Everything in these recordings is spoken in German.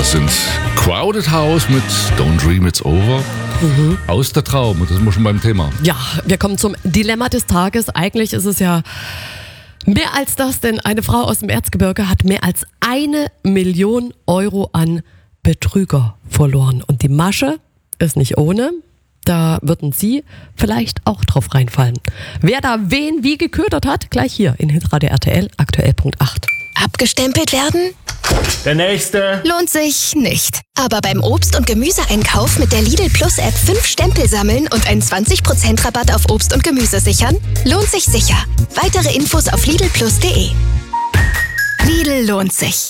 Das sind Crowded House mit Don't Dream It's Over. Aus der Traum, das sind wir schon beim Thema. Ja, wir kommen zum Dilemma des Tages. Eigentlich ist es ja mehr als das, denn eine Frau aus dem Erzgebirge hat mehr als 1 Million Euro an Betrüger verloren. Und die Masche ist nicht ohne. Da würden Sie vielleicht auch drauf reinfallen. Wer da wen wie geködert hat, gleich hier in Hitradio RTL, aktuell Punkt 8. Abgestempelt werden? Der nächste. Lohnt sich nicht. Aber beim Obst- und Gemüseeinkauf mit der Lidl Plus App 5 Stempel sammeln und einen 20% Rabatt auf Obst und Gemüse sichern? Lohnt sich sicher. Weitere Infos auf lidlplus.de. Lidl lohnt sich.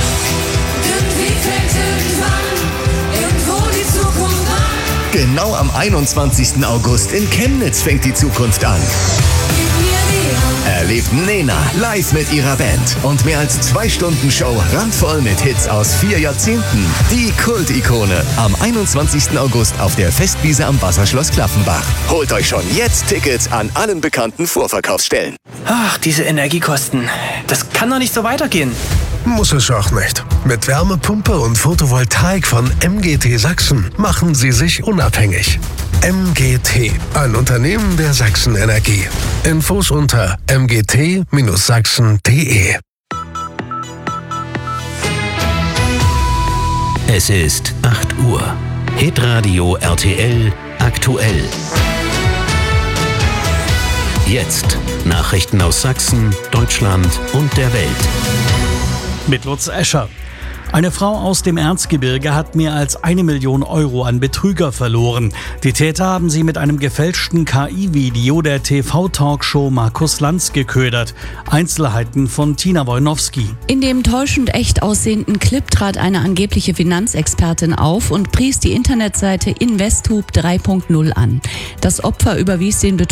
Genau am 21. August in Chemnitz fängt die Zukunft an. Erlebt Nena live mit ihrer Band und mehr als 2 Stunden Show randvoll mit Hits aus 4 Jahrzehnten. Die Kult-Ikone am 21. August auf der Festwiese am Wasserschloss Klaffenbach. Holt euch schon jetzt Tickets an allen bekannten Vorverkaufsstellen. Ach, diese Energiekosten. Das kann doch nicht so weitergehen. Muss es auch nicht. Mit Wärmepumpe und Photovoltaik von MGT Sachsen machen Sie sich unabhängig. MGT, ein Unternehmen der Sachsen Energie. Infos unter mgt-sachsen.de. Es ist 8 Uhr. Hitradio RTL aktuell. Jetzt Nachrichten aus Sachsen, Deutschland und der Welt. Mit Lutz Escher. Eine Frau aus dem Erzgebirge hat mehr als 1 Million Euro an Betrüger verloren. Die Täter haben sie mit einem gefälschten KI-Video der TV-Talkshow Markus Lanz geködert. Einzelheiten von Tina Wojnowski. In dem täuschend echt aussehenden Clip trat eine angebliche Finanzexpertin auf und pries die Internetseite Investhub 3.0 an. Das Opfer überwies den